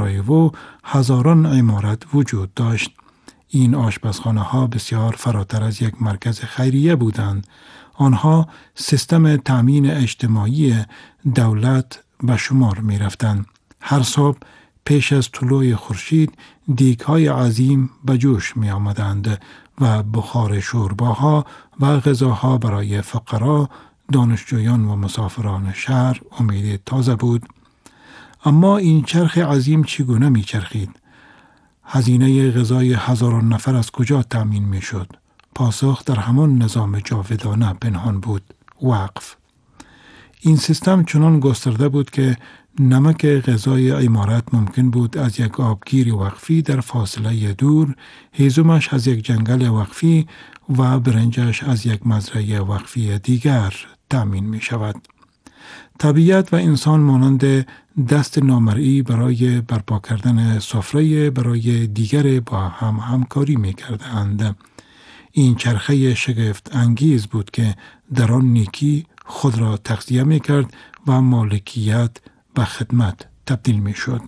سارایوو هزاران عمارت وجود داشت. این آشپزخانه ها بسیار فراتر از یک مرکز خیریه بودند. آنها سیستم تأمین اجتماعی دولت به شمار می رفتند. هر صبح پیش از طلوع خورشید دیگ‌های عظیم به جوش می آمدند و بخار شورباها و غذاها برای فقرا، دانشجویان و مسافران شهر امید تازه بود. اما این چرخ عظیم چگونه می چرخید؟ هزینه غذای هزاران نفر از کجا تأمین می شد؟ پاسخ در همان نظام جاودانه پنهان بود، وقف. این سیستم چنان گسترده بود که نمک غذای عمارت ممکن بود از یک آبگیر وقفی در فاصله دور، هیزمش از یک جنگل وقفی و برنجش از یک مزرعه وقفی دیگر تأمین می شود. طبیعت و انسان مانند دست نامرئی برای برپا کردن سفره برای دیگر با هم همکاری می کردند. این چرخه شگفت انگیز بود که در آن نیکی خود را تغذیه می کرد و مالکیت به خدمت تبدیل می شد.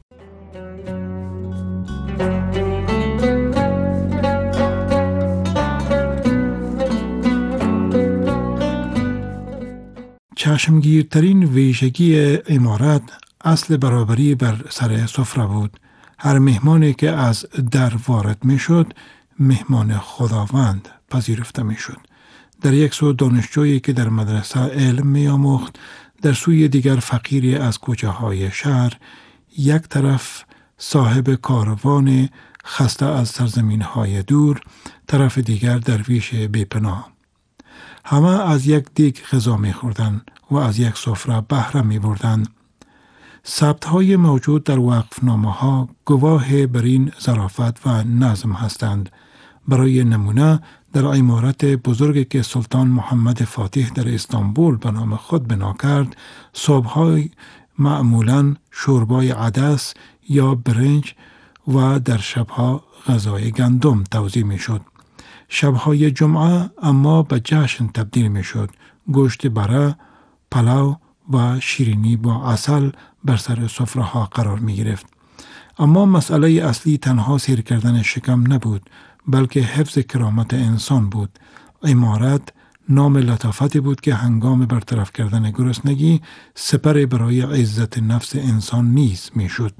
چشمگیرترین ویژگی عمارت اصل برابری بر سر سفره بود. هر مهمانی که از در وارد می شد مهمان خداوند پذیرفته می شد. در یک سو دانشجویی که در مدرسه علم می آموخت، در سوی دیگر فقیری از کوچه های شهر، یک طرف صاحب کاروان خسته از سرزمین های دور، طرف دیگر درویش بی‌پناه. همه از یک دیگ غذا می خوردن و از یک سفره بهره می بردن. ثبت های موجود در وقفنامه ها گواه بر این ظرافت و نظم هستند. برای نمونه در عمارت بزرگی که سلطان محمد فاتح در استانبول به نام خود بنا کرد، صبح‌های معمولاً شوربای عدس یا برنج و در شبها غذای گندم توزیع می شد. شبهای جمعه اما به جشن تبدیل می شد. گوشت بره، پلاو و شیرینی با عسل بر سر سفره ها قرار می گرفت. اما مسئله اصلی تنها سیر کردن شکم نبود، بلکه حفظ کرامت انسان بود. عمارت نام لطافتی بود که هنگام برطرف کردن گرسنگی سپر برای عزت نفس انسان نیز می شد.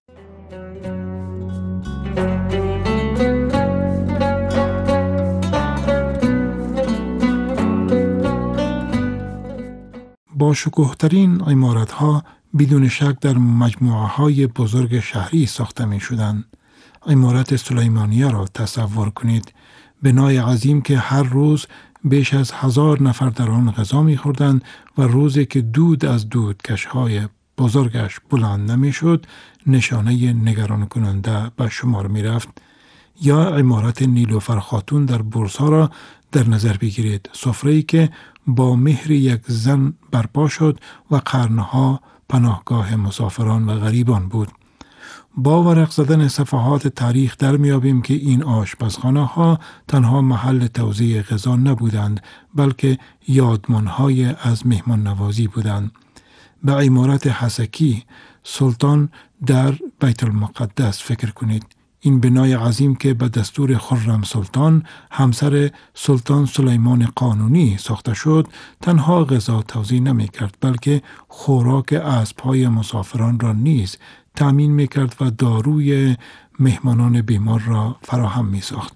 با شکوه‌ترین عمارت‌ها بدون شک در مجموعه‌های بزرگ شهری ساخته می‌شدند. عمارت سلیمانیه را تصور کنید، بنای عظیم که هر روز بیش از 1000 نفر در آن غذا می‌خوردند و روزی که دود از دودکش‌های بزرگش بلند نمی‌شد، نشانه نگران کننده به شمار می‌رفت. یا عمارت نیلوفر خاتون در بورسا را در نظر بگیرید، سفره‌ای که با مهر یک زن برپا شد و قرنها پناهگاه مسافران و غریبان بود. با ورق زدن صفحات تاریخ در میابیم که این آشپزخانه ها تنها محل توزیع غذا نبودند، بلکه یادمانهای از مهمان نوازی بودند. به عمارت حسکی سلطان در بیت المقدس فکر کنید. این بنای عظیم که به دستور خرم سلطان همسر سلطان سلیمان قانونی ساخته شد، تنها غذا توزیع نمی کرد، بلکه خوراک اسب‌های مسافران را نیز تأمین می کرد و داروی مهمانان بیمار را فراهم می ساخت.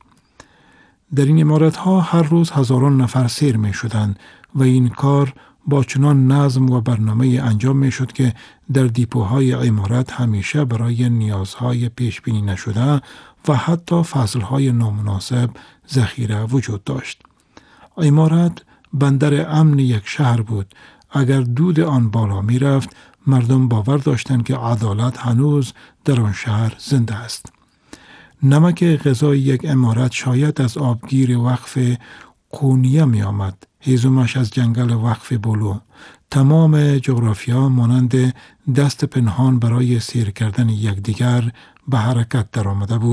در این عمارت ها هر روز هزاران نفر سیر می شدند و این کار با چنان نظم و برنامه انجام می شد که در دیپوهای عمارت همیشه برای نیازهای پیش بینی نشده و حتی فصلهای نامناسب ذخیره وجود داشت. عمارت بندر امن یک شهر بود. اگر دود آن بالا می رفت، مردم باور داشتند که عدالت هنوز در آن شهر زنده است. نمک غذای یک عمارت شاید از آبگیر وقف قونیه می آمد، هیزمش از جنگل وقف بولو. تمام جغرافیا مانند دست پنهان برای سیر کردن یکدیگر به حرکت در آمده بود.